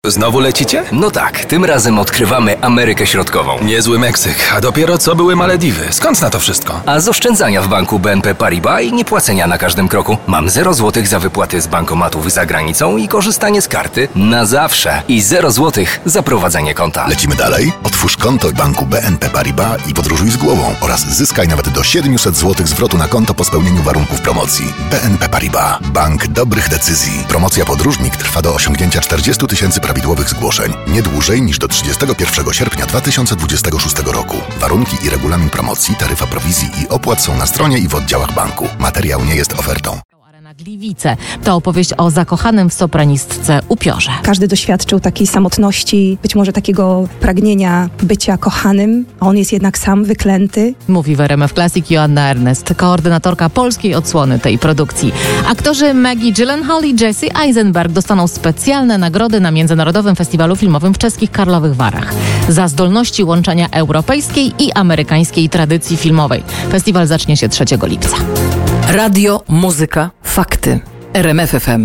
Znowu lecicie? No tak, tym razem odkrywamy Amerykę Środkową. Niezły Meksyk, a dopiero co były Malediwy. Skąd na to wszystko? A z oszczędzania w banku BNP Paribas i niepłacenia na każdym kroku. Mam 0 zł za wypłaty z bankomatów za granicą i korzystanie z karty na zawsze. I 0 zł za prowadzenie konta. Lecimy dalej? Otwórz konto w banku BNP Paribas i podróżuj z głową oraz zyskaj nawet do 700 zł zwrotu na konto po spełnieniu warunków promocji. BNP Paribas. Bank dobrych decyzji. Promocja podróżnik trwa do osiągnięcia 40 000 prawidłowych zgłoszeń. Nie dłużej niż do 31 sierpnia 2026 roku. Warunki i regulamin promocji, taryfa prowizji i opłat są na stronie i w oddziałach banku. Materiał nie jest ofertą. Gliwice. To opowieść o zakochanym w sopranistce upiorze. Każdy doświadczył takiej samotności, być może takiego pragnienia bycia kochanym, a on jest jednak sam wyklęty. Mówi w RMF Classic Joanna Ernest, koordynatorka polskiej odsłony tej produkcji. Aktorzy Maggie Gyllenhaal i Jesse Eisenberg dostaną specjalne nagrody na Międzynarodowym Festiwalu Filmowym w czeskich Karlovych Varach za zdolności łączenia europejskiej i amerykańskiej tradycji filmowej. Festiwal zacznie się 3 lipca. Radio, muzyka, fakty. RMF FM.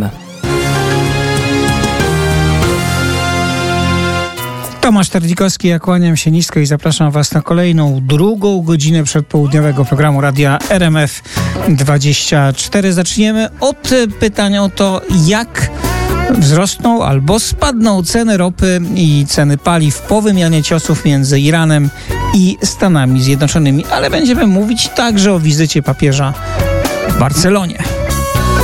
Tomasz Tardzikowski, ja kłaniam się nisko i zapraszam Was na kolejną, drugą godzinę przedpołudniowego programu Radia RMF 24. Zaczniemy od pytania o to, jak wzrosną albo spadną ceny ropy i ceny paliw po wymianie ciosów między Iranem i Stanami Zjednoczonymi. Ale będziemy mówić także o wizycie papieża w Barcelonie.